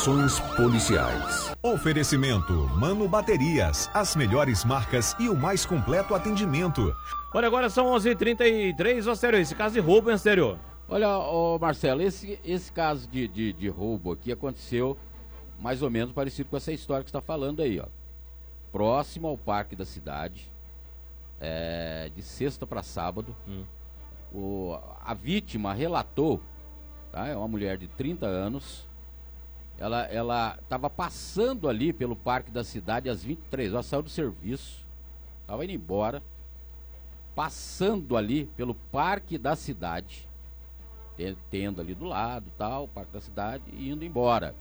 Ações policiais. Oferecimento Mano Baterias, as melhores marcas e o mais completo atendimento. Olha, agora são 11h33, ô Sério, esse caso de roubo, hein, Sério? Olha, ô Marcelo, esse caso de roubo aqui aconteceu mais ou menos parecido com essa história que você está falando aí, ó. Próximo ao Parque da Cidade, de sexta para sábado, a vítima relatou, tá? É uma mulher de 30 anos, ela estava passando ali pelo Parque da Cidade às 23 horas, saiu do serviço, estava indo embora, passando ali pelo Parque da Cidade, tendo ali do lado, tal, Parque da Cidade, e indo embora.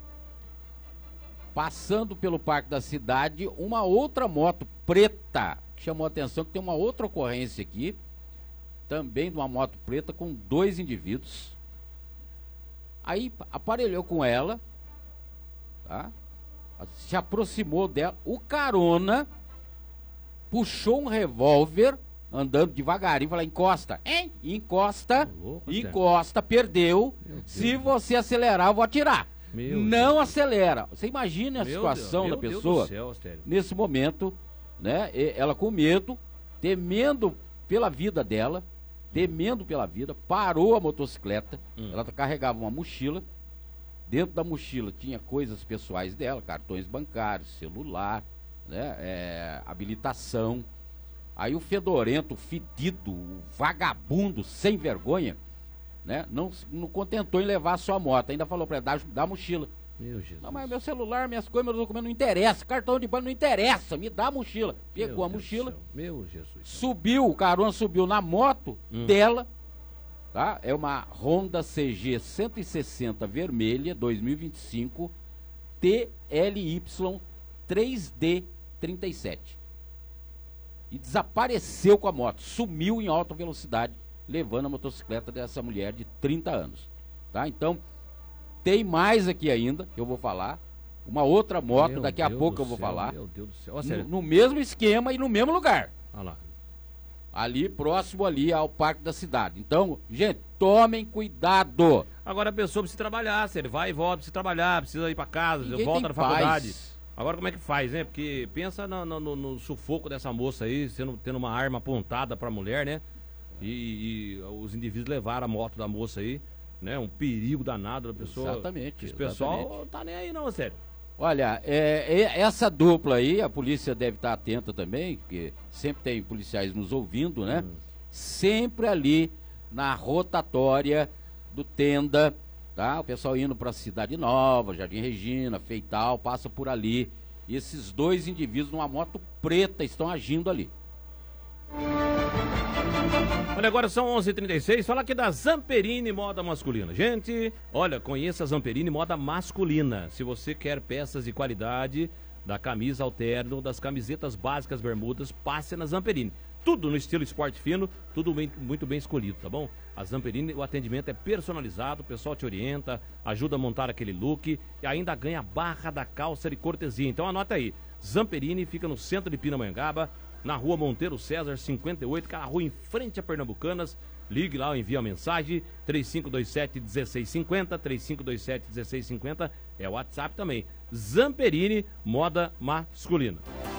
Passando pelo Parque da Cidade, uma outra moto preta, que chamou a atenção que tem uma outra ocorrência aqui, também de uma moto preta com 2 indivíduos. Aí aparelhou com ela, tá? Se aproximou dela, o carona puxou um revólver, andando devagarinho, falou: encosta, hein? Encosta, encosta, perdeu. Se você acelerar, eu vou atirar. Não acelera. Você imagina a situação da pessoa nesse momento, né? Ela com medo, temendo pela vida dela, parou a motocicleta. Ela carregava uma mochila. Dentro da mochila tinha coisas pessoais dela, cartões bancários, celular, né? Habilitação. Aí o fedorento, fedido, o vagabundo, sem vergonha, né? Não contentou em levar a sua moto, ainda falou pra ela: dá a mochila. Meu Jesus. Não, mas meu celular, minhas coisas, meus documentos não interessa, cartão de banco não interessa, me dá a mochila. Pegou a mochila, meu Jesus. Subiu, o carona subiu na moto dela, tá? É uma Honda CG 160 vermelha, 2025, TLY 3D37. E desapareceu com a moto, sumiu em alta velocidade, levando a motocicleta dessa mulher de 30 anos, tá? Então, tem mais aqui ainda, que eu vou falar, uma outra moto, daqui a pouco eu vou falar, meu Deus do céu. No mesmo esquema e no mesmo lugar. Olha lá. Ali, próximo ali ao Parque da Cidade. Então, gente, tomem cuidado. Agora a pessoa precisa trabalhar, Sério, vai e volta, precisa trabalhar, precisa ir pra casa, Ninguém volta tem na faculdade. paz. Agora como é que faz, né? Porque pensa no sufoco dessa moça aí, tendo uma arma apontada pra mulher, né? E os indivíduos levaram a moto da moça aí, né? Um perigo danado da pessoa. Exatamente. Esse pessoal tá nem aí não, Sério. Olha, essa dupla aí, a polícia deve estar atenta também, porque sempre tem policiais nos ouvindo, né? Sempre ali na rotatória do Tenda, tá? O pessoal indo para Cidade Nova, Jardim Regina, Feital, passa por ali. E esses 2 indivíduos numa moto preta estão agindo ali. Olha, agora são 11h36, fala aqui da Zamperini Moda Masculina. Gente, olha, conheça a Zamperini Moda Masculina. Se você quer peças de qualidade, da camisa ao terno, das camisetas básicas bermudas, passe na Zamperini. Tudo no estilo esporte fino, tudo muito bem escolhido, tá bom? A Zamperini, o atendimento é personalizado, o pessoal te orienta, ajuda a montar aquele look e ainda ganha barra da calça de cortesia. Então anota aí, Zamperini fica no centro de Pindamonhangaba, na rua Monteiro César 58, aquela rua em frente a Pernambucanas. Ligue lá, envia a mensagem 3527-1650, 3527-1650 é o WhatsApp também. Zamperini Moda Masculina.